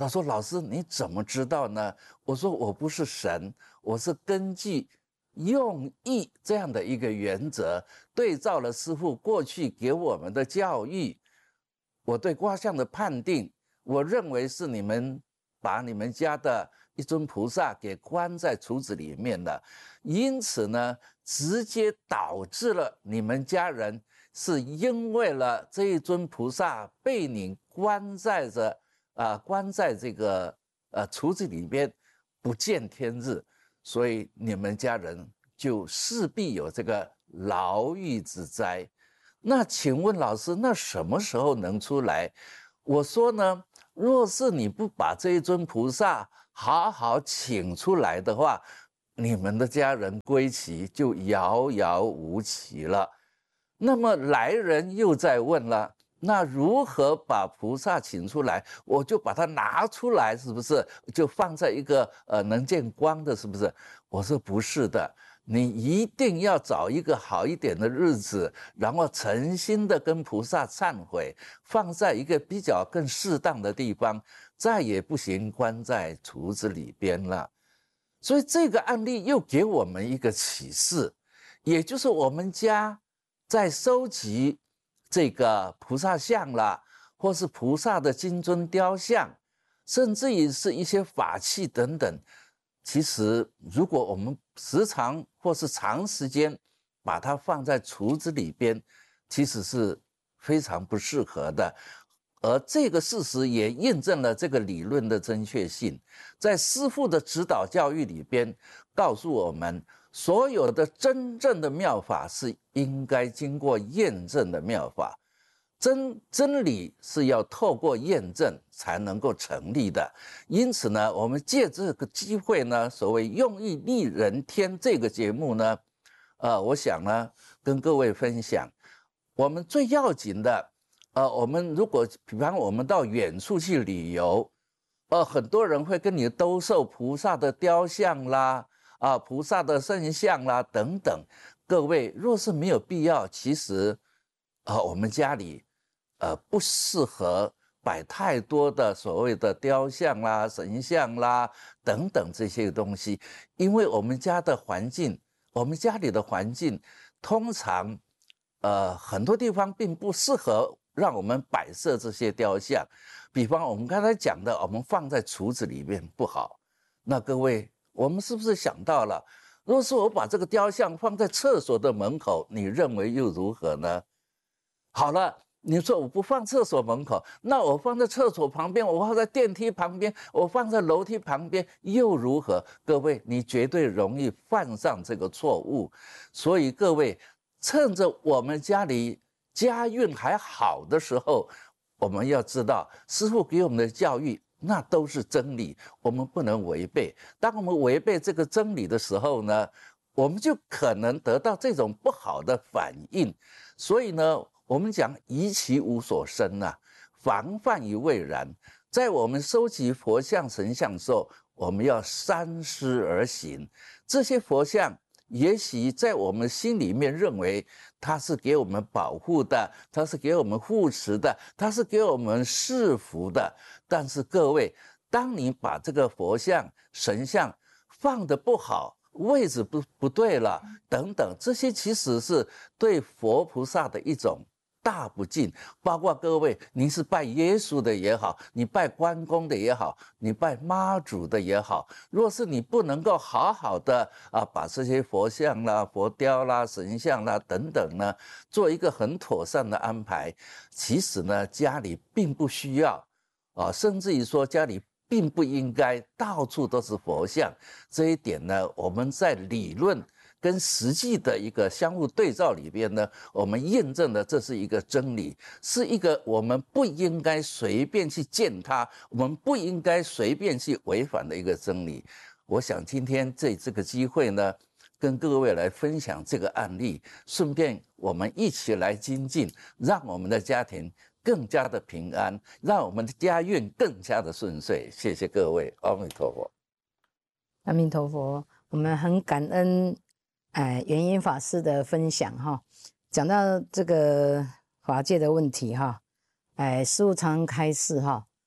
他说：“老师，你怎么知道呢？”我说：“我不是神，我是根据用意这样的一个原则，对照了师父过去给我们的教育，我对卦象的判定，我认为是你们把你们家的一尊菩萨给关在橱子里面了，因此呢，直接导致了你们家人是因为了这一尊菩萨被你关在这个橱子里边不见天日，所以你们家人就势必有这个牢狱之灾。那请问老师，那什么时候能出来？我说呢，若是你不把这一尊菩萨好好请出来的话，你们的家人归期就遥遥无期了。那么来人又在问了，那如何把菩萨请出来？我就把它拿出来，是不是就放在一个能见光的，是不是？我说不是的，你一定要找一个好一点的日子，然后诚心的跟菩萨忏悔，放在一个比较更适当的地方，再也不行关在橱子里边了。所以这个案例又给我们一个启示，也就是我们家在收集这个菩萨像啦，或是菩萨的金尊雕像，甚至于是一些法器等等，其实如果我们时常或是长时间把它放在橱子里边，其实是非常不适合的。而这个事实也印证了这个理论的正确性。在师父的指导教育里边告诉我们，所有的真正的妙法是应该经过验证的妙法，真理是要透过验证才能够成立的。因此呢，我们借这个机会呢，所谓用意利人天这个节目呢，我想呢跟各位分享，我们最要紧的，我们如果比方我们到远处去旅游，很多人会跟你兜售菩萨的雕像啦，菩萨的圣像啦等等。各位若是没有必要，其实我们家里不适合摆太多的所谓的雕像啦、神像啦等等这些东西，因为我们家的环境，我们家里的环境通常很多地方并不适合让我们摆设这些雕像。比方我们刚才讲的，我们放在橱子里面不好。那各位，我们是不是想到了，若是我把这个雕像放在厕所的门口，你认为又如何呢？好了，你说我不放厕所门口，那我放在厕所旁边，我放在电梯旁边，我放在楼梯旁边又如何？各位，你绝对容易犯上这个错误。所以各位，趁着我们家里家运还好的时候，我们要知道师父给我们的教育那都是真理，我们不能违背。当我们违背这个真理的时候呢，我们就可能得到这种不好的反应。所以呢，我们讲疑其无所生啊，防范于未然。在我们收集佛像神像的时候，我们要三思而行。这些佛像也许在我们心里面认为它是给我们保护的，它是给我们护持的，它是给我们赐福的。但是各位，当你把这个佛像神像放得不好，位置不对了等等，这些其实是对佛菩萨的一种大不敬。包括各位，你是拜耶稣的也好，你拜关公的也好，你拜妈祖的也好，若是你不能够好好的把这些佛像啦、佛雕啦、神像啦等等呢，做一个很妥善的安排，其实呢，家里并不需要甚至于说家里并不应该到处都是佛像。这一点呢，我们在理论跟实际的一个相互对照里边呢，我们验证了这是一个真理，是一个我们不应该随便去践踏，我们不应该随便去违反的一个真理。我想今天这个机会呢，跟各位来分享这个案例，顺便我们一起来精进，让我们的家庭更加的平安，让我们的家运更加的顺遂。谢谢各位，阿弥陀佛。 阿弥陀佛，我们很感恩圆音法师的分享哈。讲到这个法界的问题哈，师父常开示哈，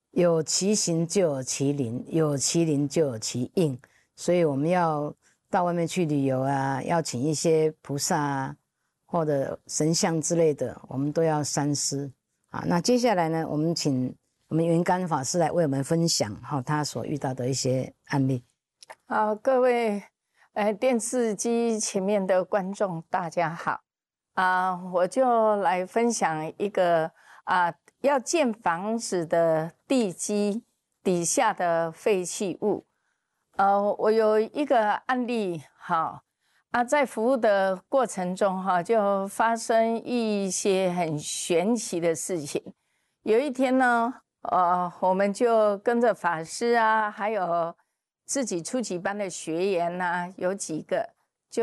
有其形就有其灵，有其灵就有其应。所以我们要到外面去旅游啊，要请一些菩萨啊，或者神像之类的，我们都要三思啊。那接下来呢，我们请我们圆干法师来为我们分享他所遇到的一些案例。 好，各位电视机前面的观众，大家好我就来分享一个要建房子的地基底下的废弃物。我有一个案例，在服务的过程中就发生一些很玄奇的事情。有一天呢，我们就跟着法师还有自己初级班的学员有几个